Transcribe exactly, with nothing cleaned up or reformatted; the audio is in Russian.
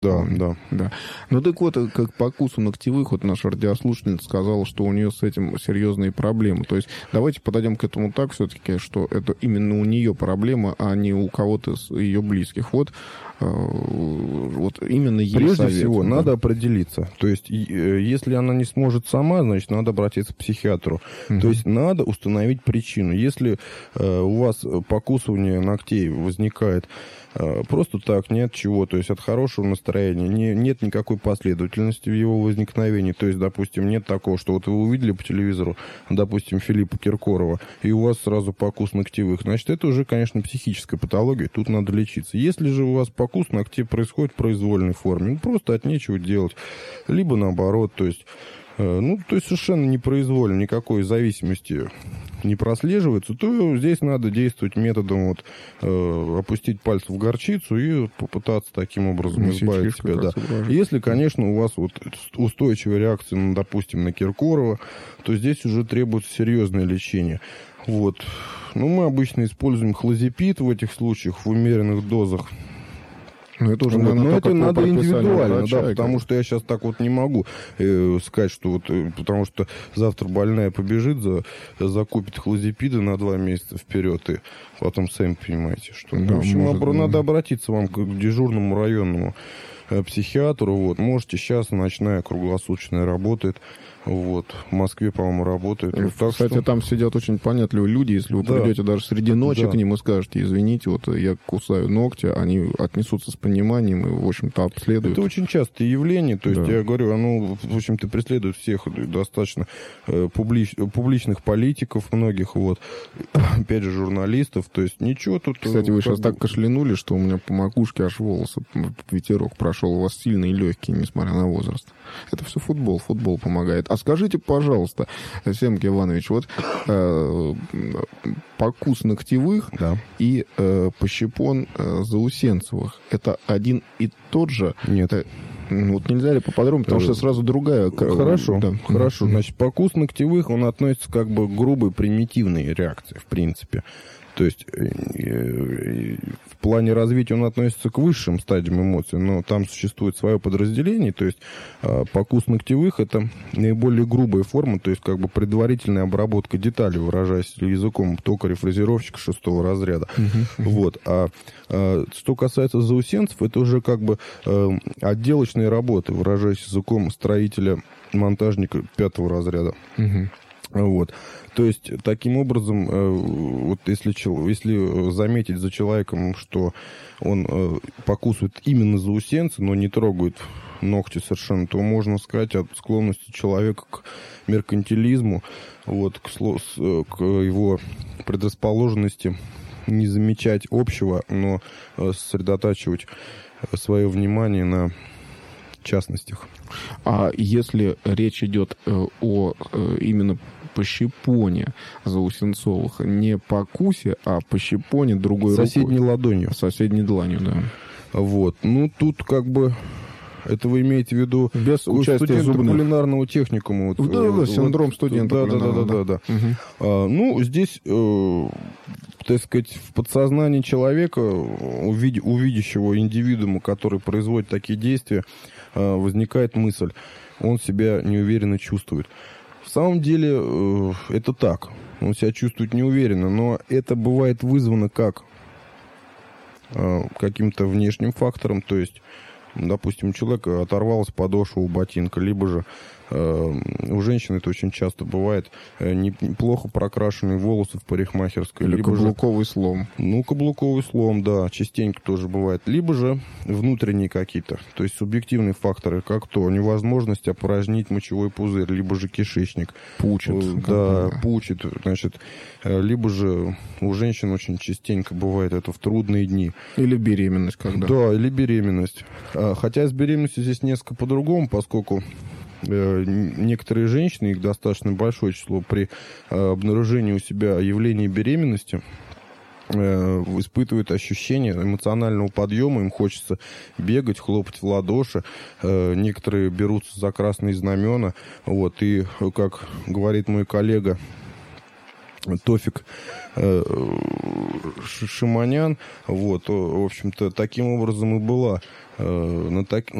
Да, да. да. Ну так вот, как по укусу ногтевых, вот наша радиослушательница сказала, что у нее с этим серьезные проблемы. То есть давайте подойдем к этому так все-таки, что это именно у нее проблема, а не у кого-то из ее близких. Вот, вот именно ей Прежде совет, всего, да. надо определиться. То есть, если она не сможет сама, значит, надо обратиться к психиатру. Uh-huh. То есть, надо установить причину. Если э, у вас покусывание ногтей возникает э, просто так, нет чего, то есть, от хорошего настроения, не, нет никакой последовательности в его возникновении. То есть, допустим, нет такого, что вот вы увидели по телевизору, допустим, Филиппа Киркорова, и у вас сразу покус ногтевых. Значит, это уже, конечно, психическая патология, тут надо лечиться. Если же у вас покус ногтей происходит в произвольной форме, ну, просто от нечего делать, либо наоборот, то есть, э, ну, то есть совершенно непроизвольно, никакой зависимости не прослеживается, то здесь надо действовать методом вот, э, опустить пальцы в горчицу и попытаться таким образом ну, избавить себя. Да. Если, конечно, у вас вот устойчивая реакция, ну, допустим, на Киркорова, то здесь уже требуется серьезное лечение. Вот. Ну, мы обычно используем хлозепид в этих случаях в умеренных дозах. Но это уже, вот, наверное, но это надо индивидуально, врача, да, потому что я сейчас так вот не могу э, сказать, что вот, э, потому что завтра больная побежит, за, закупит хлозепиды на два месяца вперед, и потом сами понимаете, что... Да, в общем, может, об, надо обратиться вам к дежурному районному э, психиатру, вот, можете сейчас, ночная, круглосуточная работает. Вот. В Москве, по-моему, работает. Вот, так кстати, что... там сидят очень понятливые люди. Если вы да. придете даже среди ночи да. к ним и скажете, извините, вот я кусаю ногти, они отнесутся с пониманием и, в общем-то, обследуют. Это очень частое явление. То есть, да. я говорю, оно, в общем-то, преследует всех достаточно э, публич... публичных политиков многих, вот. Опять же, журналистов. То есть, ничего тут... Кстати, вы сейчас бы... так кашлянули, что у меня по макушке аж волосы, ветерок прошел. У вас сильные и легкие, несмотря на возраст. Это все футбол. Футбол помогает. А скажите, пожалуйста, Семки Иванович, вот э, покус ногтевых да. и э, пощипон э, заусенцевых, это один и тот же? Нет. Это, ну, вот нельзя ли поподробнее, потому что сразу другая... Хорошо, да. хорошо. Значит, покус ногтевых, он относится как бы к грубой примитивной реакции, в принципе. То есть в плане развития он относится к высшим стадиям эмоций, но там существует свое подразделение, то есть покус ногтевых — это наиболее грубая форма, то есть как бы предварительная обработка деталей, выражаясь языком токаря-фрезеровщика шестого разряда. Uh-huh. Вот. А, а что касается заусенцев, это уже как бы а, отделочные работы, выражаясь языком строителя-монтажника пятого разряда. Uh-huh. Вот. То есть, таким образом, вот если, если заметить за человеком, что он покусывает именно заусенцы, но не трогает ногти совершенно, то можно сказать о склонности человека к меркантилизму, вот, к, к его предрасположенности не замечать общего, но сосредотачивать свое внимание на частностях. А если речь идет о именно пощипоне заусенцовых, не покусе, а пощипоне другой соседней рукой. ладонью. Соседней дланью, да. Вот. Ну, тут как бы... Это вы имеете в виду без участия зубных. Кулинарного техникума. Вот, да, да, вот, синдром студента. Да, да, да, да, да, да. Угу. А, ну, здесь, э, так сказать, в подсознании человека, увид, увидящего индивидуума, который производит такие действия, э, возникает мысль. Он себя неуверенно чувствует. В самом деле, э, это так. Он себя чувствует неуверенно, но это бывает вызвано как э, каким-то внешним фактором, то есть, допустим, у человека оторвалась подошва у ботинка, либо же э, у женщин это очень часто бывает, э, неплохо прокрашенные волосы в парикмахерской. Или либо каблуковый же, слом. Ну, каблуковый слом, да, частенько тоже бывает. Либо же внутренние какие-то, то есть субъективные факторы, как то невозможность опорожнить мочевой пузырь, либо же кишечник. Пучит. Да, пучит, значит, либо же у женщин очень частенько бывает это в трудные дни. Или беременность когда. Да, или беременность. Хотя с беременностью здесь несколько по-другому, поскольку э, некоторые женщины, их достаточно большое число, при э, обнаружении у себя явления беременности э, испытывают ощущение эмоционального подъема, им хочется бегать, хлопать в ладоши, э, некоторые берутся за красные знамена, вот, и, как говорит мой коллега, Тофик э, Шимонян. Вот, в общем-то, таким образом и была э, на так,